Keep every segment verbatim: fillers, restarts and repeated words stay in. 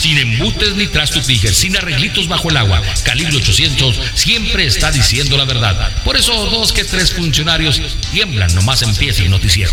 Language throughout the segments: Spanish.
Sin embutes ni trastos Tiger, sin arreglitos bajo el agua. Calibre ochocientos siempre está diciendo la verdad. Por eso dos que tres funcionarios tiemblan nomás empieza el noticiero.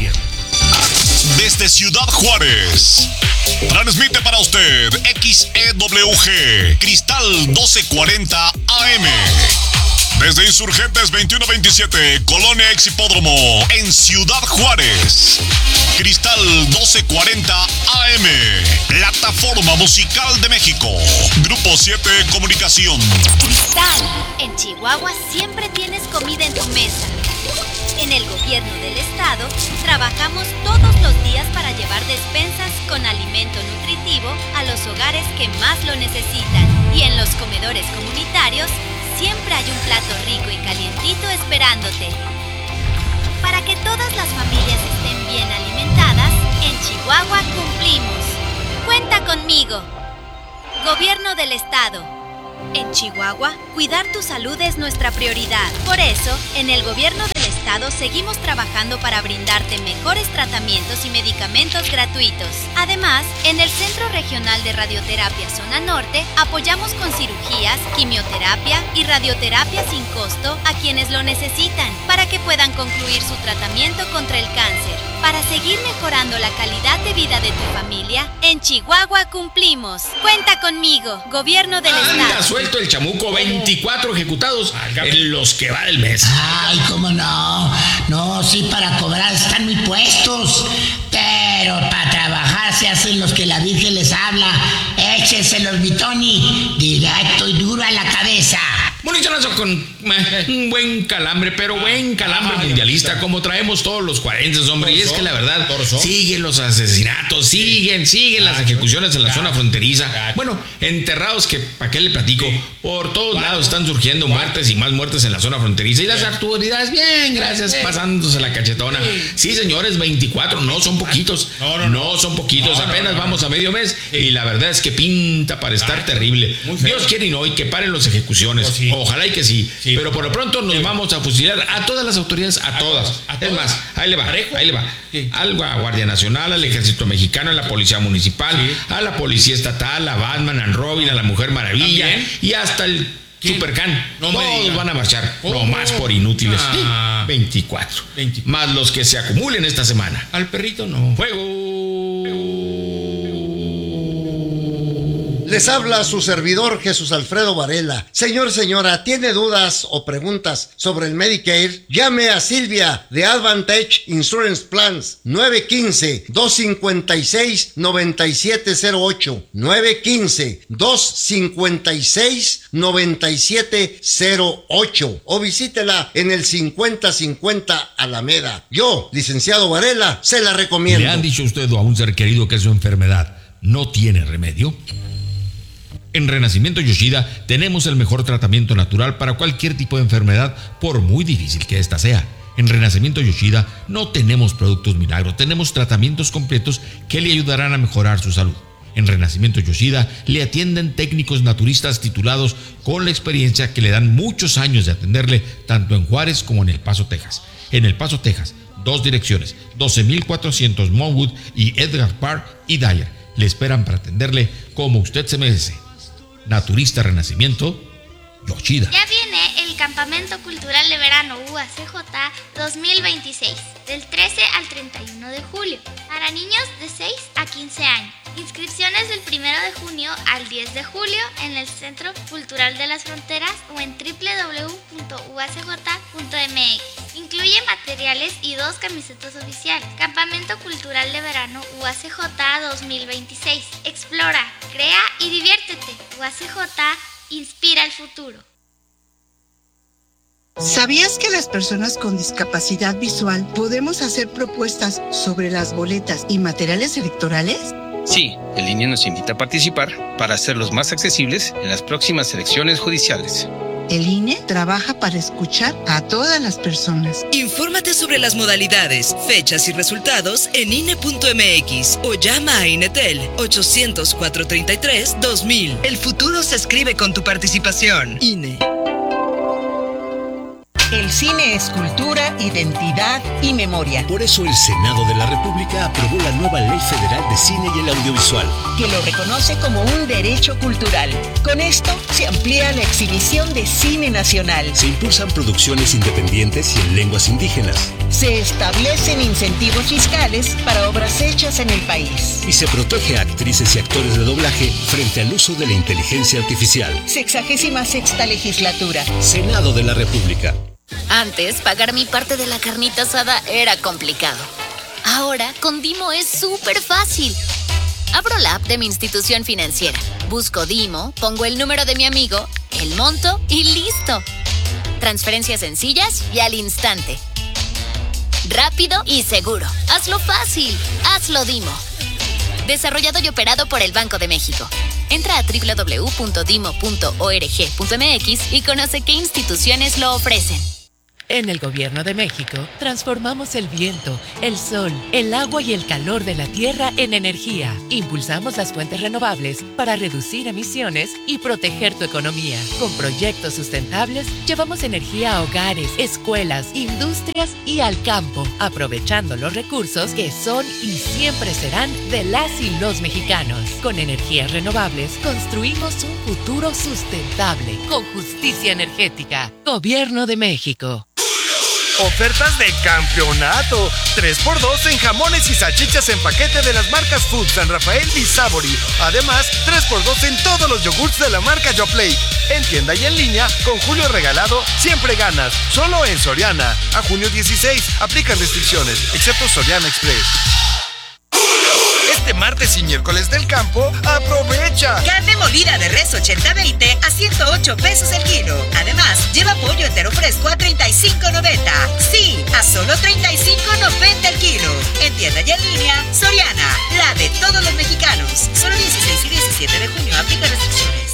Desde Ciudad Juárez, transmite para usted X E W G, Cristal doce cuarenta A M. Desde Insurgentes veintiuno veintisiete, Colonia Ex Hipódromo, en Ciudad Juárez. Cristal doce cuarenta A M, Plataforma Musical de México. Grupo siete Comunicación. Cristal, en Chihuahua siempre tienes comida en tu mesa. En el gobierno del estado, trabajamos todos los días para llevar despensas con alimento nutritivo a los hogares que más lo necesitan. Y en los comedores comunitarios, siempre hay un plato rico y calientito esperándote. Para que todas las familias estén bien alimentadas, en Chihuahua cumplimos. Cuenta conmigo. Gobierno del estado. En Chihuahua, cuidar tu salud es nuestra prioridad. Por eso, en el gobierno del estado seguimos trabajando para brindarte mejores tratamientos y medicamentos gratuitos. Además, en el Centro Regional de Radioterapia Zona Norte, apoyamos con cirugías, quimioterapia y radioterapia sin costo a quienes lo necesitan, para que puedan concluir su tratamiento contra el cáncer. Para seguir mejorando la calidad de vida de tu familia, en Chihuahua cumplimos. Cuenta conmigo, Gobierno del Anda, estado. suelto el chamuco, veinticuatro ejecutados en los que va del mes. Ay, cómo no. No, sí, para cobrar están muy puestos. Pero para trabajar se hacen los que la Virgen les habla. Écheselos, mi Tony. Directo y duro a la cabeza. Municionazo con eh, un buen calambre, pero buen calambre ah, mundialista, como traemos todos los cuarenta, hombre. Y es que la verdad, ¿Torso? siguen los asesinatos, siguen, siguen las ejecuciones en la zona fronteriza. Bueno, enterrados que, ¿para qué le platico? Por todos lados están surgiendo muertes y más muertes en la zona fronteriza. Y las autoridades, bien, gracias, pasándose la cachetona. Sí, señores, veinticuatro, no son poquitos. No, no, no son poquitos, apenas vamos a medio mes. Y la verdad es que pinta para estar terrible. Dios quiere y no, y que paren las ejecuciones. Ojalá y que sí, sí, pero por lo pronto nos sí. vamos a fusilar a todas las autoridades, a, a todas. A es todas. más, ahí le va, ¿Parejo? ahí le va. Sí. Algo a Guardia Nacional, al Ejército Mexicano, a la Policía Municipal, sí. a la Policía Estatal, a Batman, a Robin, a la Mujer Maravilla ¿También? y hasta el ¿Qué? Supercan. No Todos van a marchar, oh. no más por inútiles. Ah. veinticuatro. veinticuatro. Más los que se acumulen esta semana. Al perrito no. Fuego. Les habla su servidor Jesús Alfredo Varela. Señor, señora, ¿tiene dudas o preguntas sobre el Medicare? Llame a Silvia de Advantage Insurance Plans nueve uno cinco, dos cinco seis, nueve siete cero ocho nueve uno cinco, dos cinco seis, nueve siete cero ocho o visítela en el cincuenta cincuenta Alameda. Yo, licenciado Varela, se la recomiendo. ¿Le han dicho usted a un ser querido que su enfermedad no tiene remedio? En Renacimiento Yoshida tenemos el mejor tratamiento natural para cualquier tipo de enfermedad, por muy difícil que ésta sea. En Renacimiento Yoshida no tenemos productos milagros, tenemos tratamientos completos que le ayudarán a mejorar su salud. En Renacimiento Yoshida le atienden técnicos naturistas titulados con la experiencia que le dan muchos años de atenderle tanto en Juárez como en El Paso, Texas. En El Paso, Texas, dos direcciones, doce mil cuatrocientos Monwood y Edgar Park y Dyer. Le esperan para atenderle como usted se merece. Naturista Renacimiento Yoshida. Ya viene el Campamento Cultural de Verano U A C J dos mil veintiséis, del trece al treinta y uno de julio, para niños de seis a quince años. Inscripciones del primero de junio al diez de julio en el Centro Cultural de las Fronteras o en doble u doble u doble u punto u a c j punto m x. Incluye materiales y dos camisetas oficiales. Campamento Cultural de Verano U A C J dos mil veintiséis. Explora, crea y diviértete. U A C J inspira el futuro. ¿Sabías que las personas con discapacidad visual podemos hacer propuestas sobre las boletas y materiales electorales? Sí, el I N E nos invita a participar para hacerlos más accesibles en las próximas elecciones judiciales. El I N E trabaja para escuchar a todas las personas. Infórmate sobre las modalidades, fechas y resultados en I N E punto m x o llama a Inetel ochocientos, cuatrocientos treinta y tres, dos mil. El futuro se escribe con tu participación. I N E. El El cine es cultura, identidad y memoria. Por eso el Senado de la República aprobó la nueva Ley Federal de Cine y el Audiovisual, que lo reconoce como un derecho cultural. Con esto se amplía la exhibición de cine nacional. Se impulsan producciones independientes y en lenguas indígenas. Se establecen incentivos fiscales para obras hechas en el país. Y se protege a actrices y actores de doblaje frente al uso de la inteligencia artificial. Sexagésima sexta legislatura. Senado de la República. Antes, pagar mi parte de la carnita asada era complicado. Ahora, con Dimo es súper fácil. Abro la app de mi institución financiera, busco Dimo, pongo el número de mi amigo, el monto y listo. Transferencias sencillas y al instante. Rápido y seguro. Hazlo fácil. Hazlo Dimo. Desarrollado y operado por el Banco de México. Entra a doble u doble u doble u punto dimo punto org punto m x y conoce qué instituciones lo ofrecen. En el Gobierno de México, transformamos el viento, el sol, el agua y el calor de la tierra en energía. Impulsamos las fuentes renovables para reducir emisiones y proteger tu economía. Con proyectos sustentables, llevamos energía a hogares, escuelas, industrias y al campo, aprovechando los recursos que son y siempre serán de las y los mexicanos. Con energías renovables, construimos un futuro sustentable, con justicia energética. Gobierno de México. Ofertas de campeonato. tres por dos en jamones y salchichas en paquete de las marcas Food, San Rafael y Sabori. Además, tres por dos en todos los yogurts de la marca Yoplait. En tienda y en línea, con Julio Regalado, siempre ganas. Solo en Soriana. A junio dieciséis. Aplican restricciones, excepto Soriana Express. Este martes y miércoles del campo, ¡aprovecha! Carne molida de res ochenta veinte a ciento ocho pesos el kilo. Además, lleva pollo entero fresco a treinta y cinco noventa. Sí, a solo treinta y cinco noventa el kilo. En tienda y en línea, Soriana, la de todos los mexicanos. Solo dieciséis y diecisiete de junio, aplica restricciones.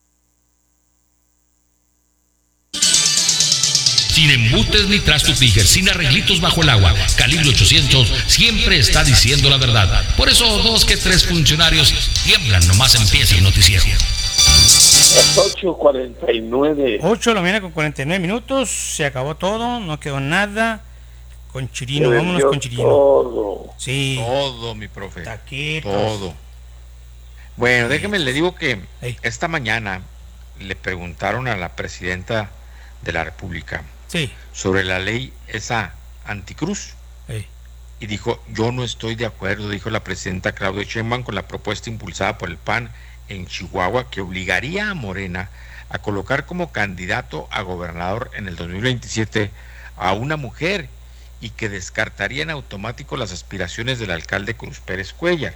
Sin embutes ni trasto tiger, sin arreglitos bajo el agua. Calibre ochocientos siempre está diciendo la verdad. Por eso dos que tres funcionarios tiemblan nomás empieza el noticiero. Las ocho cuarenta y nueve. ocho de la mañana con cuarenta y nueve minutos. Se acabó todo, no quedó nada. Con Chirino, vámonos con Chirino. Todo. Sí. Todo, mi profe. Taquitos. Todo. Bueno, déjeme le digo que hey. esta mañana le preguntaron a la presidenta de la República sí. sobre la ley esa anticruz. Hey. Y dijo, yo no estoy de acuerdo, dijo la presidenta Claudia Sheinbaum, con la propuesta impulsada por el P A N en Chihuahua que obligaría a Morena a colocar como candidato a gobernador en el dos mil veintisiete a una mujer y que descartaría en automático las aspiraciones del alcalde Cruz Pérez Cuellar.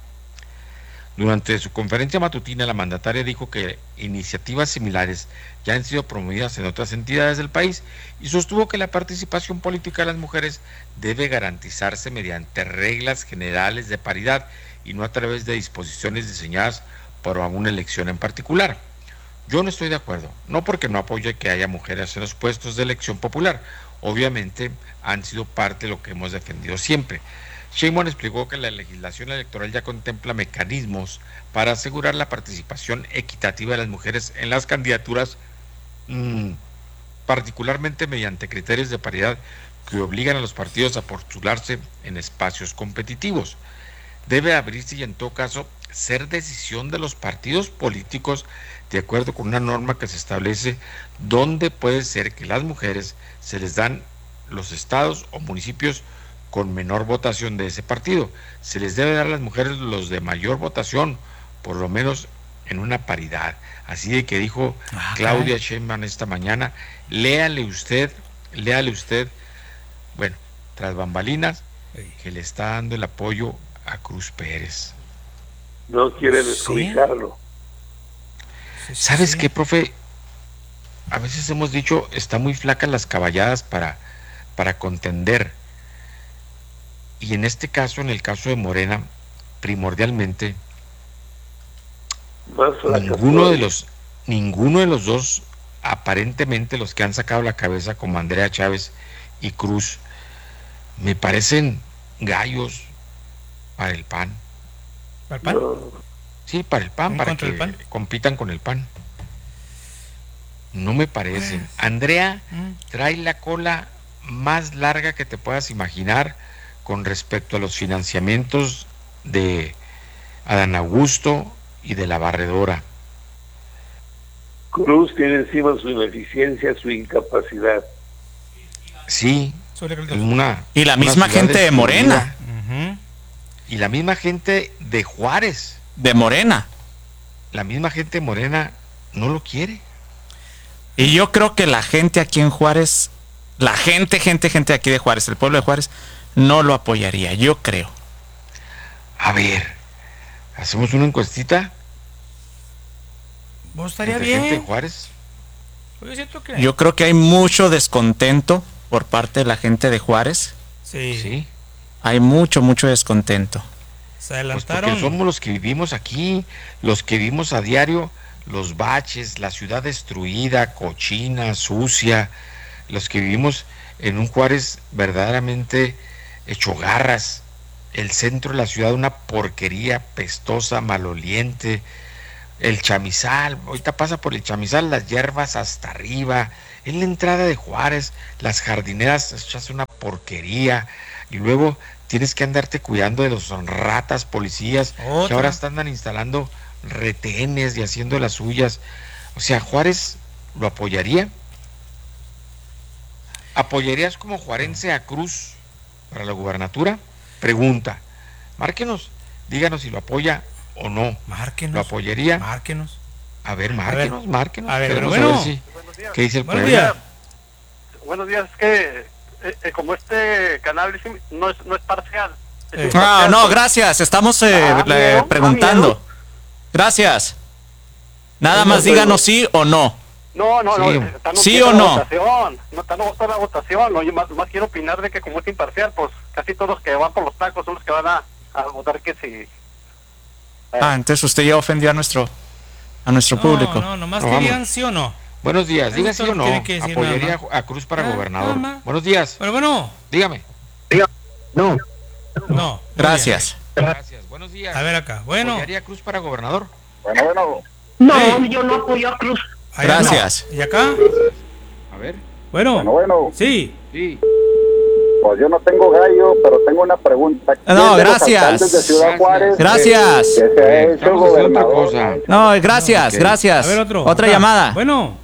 Durante su conferencia matutina, la mandataria dijo que iniciativas similares ya han sido promovidas en otras entidades del país y sostuvo que la participación política de las mujeres debe garantizarse mediante reglas generales de paridad y no a través de disposiciones diseñadas por alguna elección en particular. Yo no estoy de acuerdo, no porque no apoye que haya mujeres en los puestos de elección popular, obviamente han sido parte de lo que hemos defendido siempre. Sheinbaum explicó que la legislación electoral ya contempla mecanismos para asegurar la participación equitativa de las mujeres en las candidaturas, mmm, particularmente mediante criterios de paridad que obligan a los partidos a postularse en espacios competitivos. Debe abrirse y en todo caso ser decisión de los partidos políticos de acuerdo con una norma que se establece donde puede ser que las mujeres se les dan los estados o municipios con menor votación de ese partido. Se les debe dar a las mujeres los de mayor votación, por lo menos en una paridad. Así de que dijo ah, Claudia Sheinbaum esta mañana, léale usted, léale usted, bueno, tras bambalinas, que le está dando el apoyo a Cruz Pérez. No quiere descobijarlo. ¿Sí? ¿Sabes sí. qué, profe? A veces hemos dicho, está muy flacas las caballadas para, para contender. Y en este caso, en el caso de Morena, primordialmente, ninguno de los, ninguno de los dos, aparentemente los que han sacado la cabeza, como Andrea Chávez y Cruz, me parecen gallos para el P A N. ¿Para el P A N? Sí, para el P A N, para que el P A N? compitan con el P A N. No me parece. Andrea trae la cola más larga que te puedas imaginar con respecto a los financiamientos de Adán Augusto y de la barredora. Cruz tiene encima su ineficiencia, su incapacidad. Sí, una, y la misma gente de Morena. Uh-huh. Y la misma gente de Juárez. De Morena. La misma gente de Morena no lo quiere. Y yo creo que la gente aquí en Juárez, la gente, gente, gente aquí de Juárez, el pueblo de Juárez, no lo apoyaría, yo creo. A ver, ¿hacemos una encuestita? ¿Vos estaría ¿Entre bien? gente de Juárez? Yo, siento que... yo creo que hay mucho descontento por parte de la gente de Juárez. Sí. Sí. Hay mucho, mucho descontento. Se adelantaron. Pues porque somos los que vivimos aquí, los que vivimos a diario, los baches, la ciudad destruida, cochina, sucia, los que vivimos en un Juárez verdaderamente hecho garras, el centro de la ciudad una porquería pestosa, maloliente, el chamizal, ahorita pasa por el chamizal, las hierbas hasta arriba, en la entrada de Juárez, las jardineras echas una porquería, y luego tienes que andarte cuidando de los ratas policías ¿Otra? que ahora están instalando retenes y haciendo las suyas. O sea, ¿Juárez lo apoyaría? ¿Apoyarías como juarense a Cruz para la gubernatura? Pregunta. Márquenos, díganos si lo apoya o no. Márquenos. ¿Lo apoyaría? Márquenos. A ver, márquenos, a ver, márquenos. A ver, Queremos bueno. saber si, ¿qué dice el Buenos pueblo? días. Buenos días, es que eh, eh, como este canal no es, no es parcial. Es Eh. imparcial, Ah, no, pues. gracias, estamos eh, Ah, le- miedo, preguntando. ah, Gracias. Nada No, más no, díganos no. sí o no. No, no, no, Sí. está ¿Sí anunciando o la no? votación, no está anunciando la votación, no, yo más, más quiero opinar de que como es imparcial, pues casi todos los que van por los tacos son los que van a, a votar que sí. Ah, entonces usted ya ofendió a nuestro a nuestro No, público. no, nomás No, que vamos. digan sí o no. Buenos días, Eso diga es sí todo o lo no. que tiene que decir, ¿Apoyaría nada a Cruz para Ah, gobernador? nada más. Buenos días. Pero bueno. Dígame. No. No. Gracias. Gracias. Buenos días. A ver acá. Bueno. ¿Apoyaría a Cruz para gobernador? Bueno, bueno. No, yo no apoyo a Cruz. Ahí Gracias. no. ¿Y acá? A ver. Bueno. Bueno, bueno. Sí. Sí. Pues yo no tengo gallo, pero tengo una pregunta. No, ¿Quién de los gracias. alcaldes de Ciudad Juárez Gracias. Que, que se ha hecho Estamos haciendo otra gobernador? cosa. No, gracias, Ok. gracias. A ver otro. Otra Acá. llamada. Bueno.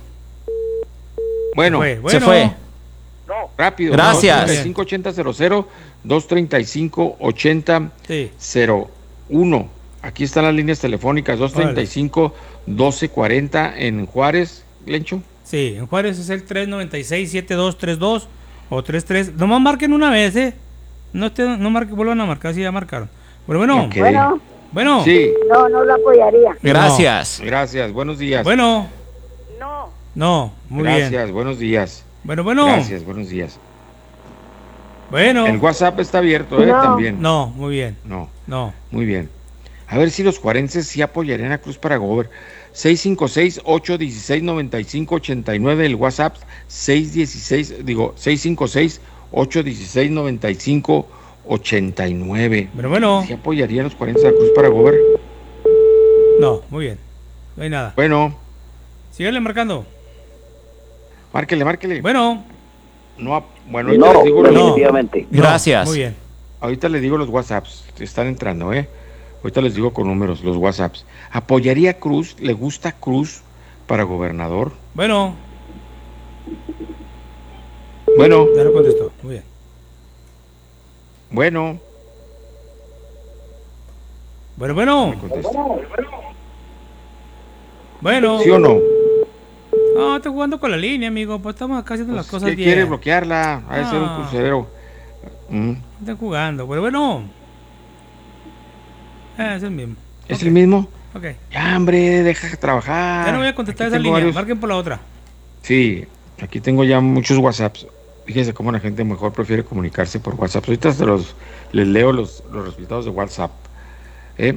Bueno, Fue, Se bueno. fue. rápido. Gracias. dos treinta y cinco ochenta cero cero, dos treinta y cinco ochenta cero uno. Aquí están las líneas telefónicas, dos treinta y cinco doce cuarenta en Juárez, Lencho. Sí, en Juárez es el tres noventa y seis setenta y dos treinta y dos o treinta y tres. Nomás marquen una vez, ¿eh? No, te, no marquen, vuelvan a marcar, si ya marcaron. Pero bueno. Ok. Bueno. Bueno. Sí. No, no lo apoyaría. Gracias. Gracias, buenos días. Bueno. No. No, muy Gracias, bien. buenos días. Bueno, bueno. Gracias, buenos días. Bueno. El WhatsApp está abierto, ¿eh? No. También. No, muy bien. No. No. Muy bien. A ver si los juarenses sí apoyarían a Cruz para gober. seis cinco seis, ocho uno seis, nueve cinco ocho nueve, el WhatsApp seis uno seis, digo, seis cinco seis, ocho uno seis, nueve cinco ocho nueve. Pero bueno. ¿Sí apoyarían los juarenses a Cruz para gober? No, muy bien. No hay nada. Bueno. Síguele marcando. Márquele, márquele. Bueno. No, bueno, ahorita No, les digo los... definitivamente. Gracias. Muy bien. Ahorita les digo los WhatsApps, están entrando, ¿eh? Ahorita les digo con números los WhatsApps. ¿Apoyaría a Cruz? ¿Le gusta Cruz para gobernador? Bueno. Bueno. Ya lo contestó. Muy bien. Bueno. Bueno, bueno. Bueno. ¿Sí o no? No, estoy jugando con la línea, amigo. Pues estamos acá haciendo las cosas ¿Qué bien. quiere bloquearla? Ha de ser un Ah. crucero. Mm. Estoy jugando, pero bueno. Eh, es el mismo. ¿Es Ok. el mismo? Ok. Ya, hombre, deja de trabajar. Ya no voy a contestar Aquí esa tengo línea. varios- Marquen por la otra. Sí, aquí tengo ya muchos WhatsApps. Fíjense cómo la gente mejor prefiere comunicarse por WhatsApp. Ahorita se los, les leo los, los resultados de WhatsApp. ¿Eh?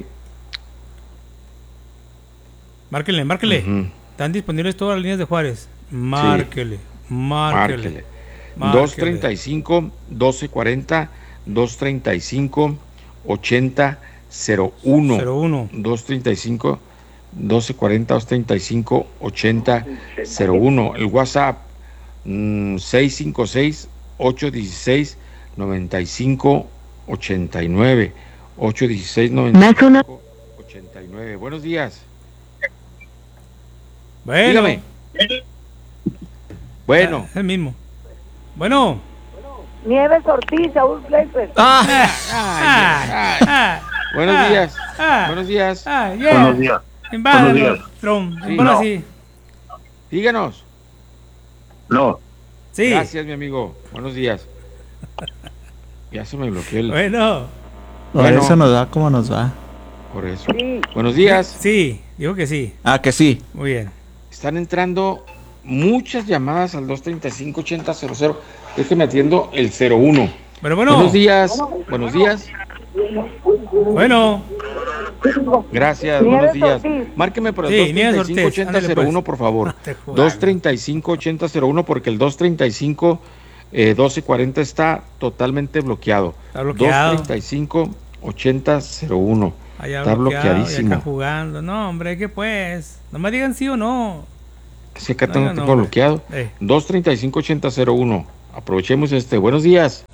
Márquenle, márquenle. Ujú. Están disponibles todas las líneas de Juárez. Márquele. Márquele. Márquele. dos treinta y cinco, doce cuarenta, dos treinta y cinco, ochenta cero uno. cero uno. dos treinta y cinco, doce cuarenta, dos treinta y cinco, ochenta cero uno. El WhatsApp mmm, seis cinco seis, ocho uno seis, nueve cinco ocho nueve. ocho uno seis, nueve cinco ocho nueve. Buenos días. Bueno. Dígame. Bueno. Es el mismo. Bueno. Nieves Ortiz, Saúl Pleiper. Ah, ah, ah, buenos ah, días. ah, buenos días. Ah, yeah. Buenos días. Invádelo, Buenos días. Trump. Sí, Bueno, no. sí. Díganos. No. Sí. Gracias, mi amigo. Buenos días. Ya se me bloqueó el. Bueno. Por Bueno. eso nos da como nos va. Por eso. Sí. Buenos días. Sí, digo que sí. Ah, que sí. Muy bien. Están entrando muchas llamadas al dos treinta y cinco, ochenta cero cero. Déjeme atiendo el cero uno. Pero bueno. Buenos días. Buenos días. Bueno. Gracias, Nieves buenos días. Ortiz. Márqueme por el Sí, dos treinta Nieves y cinco, Ortiz. ochenta Ándale, cero uno, pues. por favor. Te jugando. dos treinta y cinco, ochenta cero uno, porque el dos treinta y cinco, eh, doce cuarenta está totalmente bloqueado. Está bloqueado. dos treinta y cinco, ochenta cero uno. Allá Está bloqueado, bloqueadísimo. Y acá jugando. No, hombre, ¿qué pues? No me digan sí o no. Sí, acá No, tengo, no, tengo hombre. bloqueado. Eh. dos treinta y cinco, ochenta cero uno. Aprovechemos este. Buenos días.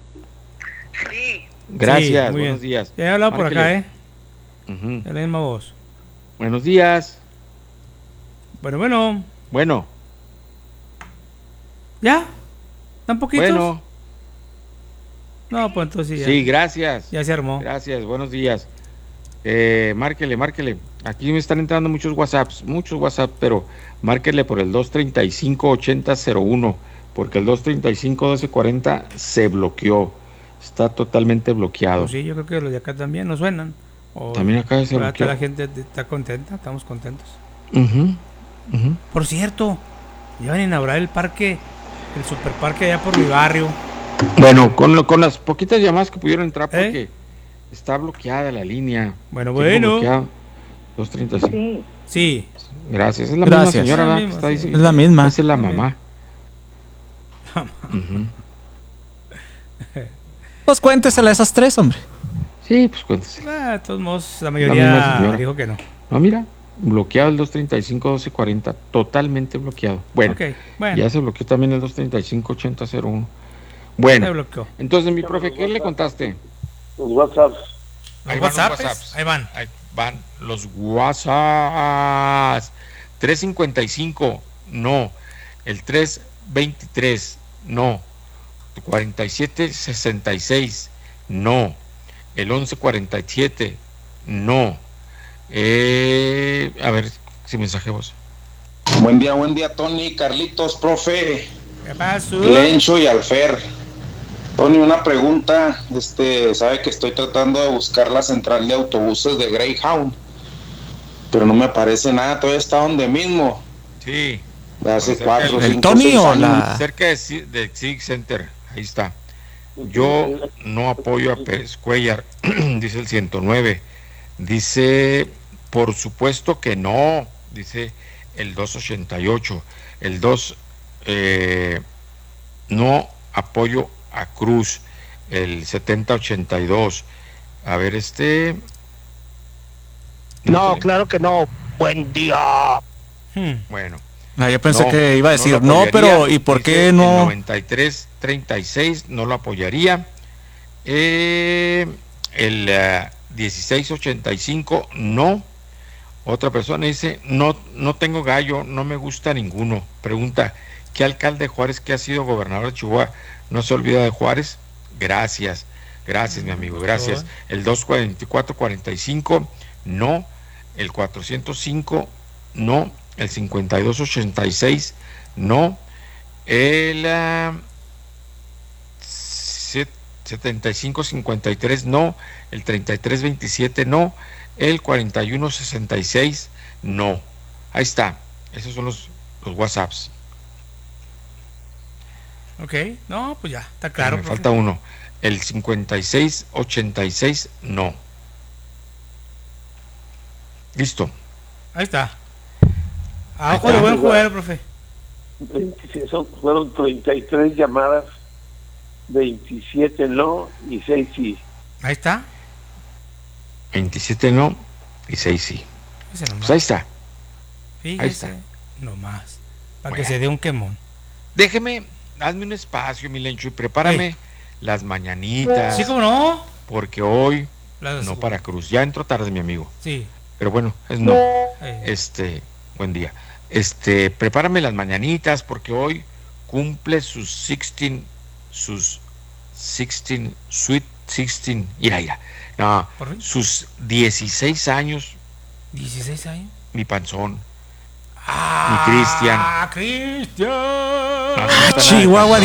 Gracias, Sí, muy buenos bien. días. Ya he hablado por acá, Márquele. ¿eh? Ujú. Es la misma voz. Buenos días. Bueno, bueno. Bueno, ¿Ya? ¿Tan poquitos? bueno. No, pues entonces ya. Sí, gracias. Ya se armó. Gracias, buenos días. Eh, márquele, márquele. Aquí me están entrando muchos WhatsApps, muchos WhatsApp, pero márquele por el dos treinta y cinco, ochenta cero uno, porque el dos treinta y cinco, doce cuarenta se bloqueó. Está totalmente bloqueado. Pues sí, yo creo que los de acá también nos suenan. O También acá se ahora bloqueó. la gente está contenta, estamos contentos. Ujú, ujú. Por cierto, iban a inaugurar el parque, el superparque allá por mi barrio. Bueno, con, lo- con las poquitas llamadas que pudieron entrar, ¿Eh? porque está bloqueada la línea. Bueno, Tengo bueno. bloqueado. dos treinta y cinco. Sí. Sí. Gracias. Es la Gracias. misma señora, Es la ¿verdad? que misma, está sí. diciendo? Es la misma. Esa es la mamá. Ujú. Pues cuéntesela a esas tres, hombre. Sí, pues cuéntese. Ah, de todos modos, la La misma mayoría señora. dijo que no. No, mira, bloqueado el dos treinta y cinco, doce cuarenta, totalmente bloqueado. Bueno, Ok, bueno. ya se bloqueó también el dos treinta y cinco, ochenta cero uno. Se Bueno, bloqueó. entonces, mi profe, ¿qué le contaste? Los WhatsApps. ¿Los Ahí van los WhatsApps? WhatsApps. Ahí van. Ahí van los WhatsApps. trescientos cincuenta y cinco, no. El trescientos veintitrés, no. cuarenta y siete sesenta y seis, no. El once cuarenta y siete, no. Eh, a ver, si mensaje vos. Buen día, buen día, Tony, Carlitos, profe, ¿Qué pasó? Lencho y Alfer. Tony, una pregunta, este, sabe que estoy tratando de buscar la central de autobuses de Greyhound, pero no me aparece nada, todavía está donde mismo, Sí. de hace Cerca cuatro, del- cinco, Tony seis o años. la- Cerca de, Ci- de Civic Center, ahí está. Yo no apoyo a Pérez Cuellar, dice el ciento nueve. Dice, por supuesto que no, dice el doscientos ochenta y ocho. El dos, eh, no apoyo a Cruz, el setenta ochenta y dos. A ver, este... No, claro que no. Buen día. Hmm. Bueno. Ah, yo pensé No, que iba a decir, lo no, apoyaría. pero ¿y por Dice qué el no? noventa y tres treinta y seis no lo apoyaría. Eh, el eh, dieciséis ochenta y cinco no. Otra persona dice, no, no tengo gallo, no me gusta ninguno. Pregunta, ¿qué alcalde de Juárez que ha sido gobernador de Chihuahua no se olvida de Juárez? Gracias, gracias mi amigo, gracias. El doscientos cuarenta y cuatro cuarenta y cinco no. El cuatrocientos cinco no. El cincuenta y dos ochenta y seis no. El uh, setenta y cinco cincuenta y tres no. El treinta y tres veintisiete no. El cuarenta y uno sesenta y seis no. Ahí está. Esos son los, los WhatsApps. Ok, no, pues ya, está claro. Me profe. falta uno. El cincuenta y seis ochenta y seis no. Listo. Ahí está. Abajo de buen jugador, profe. veintiséis, son- fueron treinta y tres llamadas, veintisiete no y seis sí. Ahí está. veintisiete no y seis sí. Ahí Fíjese nomás. Pues ahí está. Fíjese Ahí está. nomás. Para Bueno. que se dé un quemón. Déjeme, hazme un espacio, mi Lencho, y prepárame Sí. las mañanitas. Sí, ¿cómo no? Porque hoy, Las- no para Cruz. Ya entró tarde, mi amigo. Sí. Pero bueno, es no. Eh. Este, buen día. Este, prepárame las mañanitas porque hoy cumple sus sixteen, sus sixteen, sweet sixteen, ira, ira. No, ¿Por fin? sus dieciséis años, ¿dieciséis años? mi panzón, Ah, mi Cristian. Cristian. No, Chihuahua